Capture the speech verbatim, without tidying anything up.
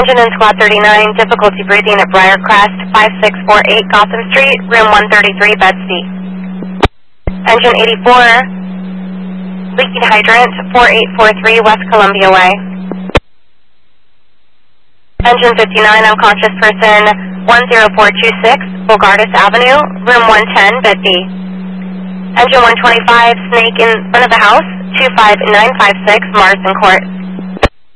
Engine in Squad thirty-nine, difficulty breathing at Briarcrest, five six four eight Gotham Street, room one thirty-three, bed C. Engine eighty-four, leaking hydrant, four eight four three West Columbia Way. Engine fifty-nine, unconscious person, one zero four two six Bogardus Avenue, room one ten, bed B. Engine one twenty-five, snake in front of the house, two five nine five six Marsden Court.